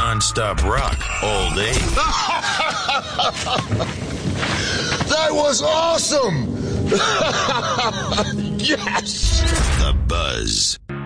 non-stop rock all day. That was awesome! Yes! The Buzz.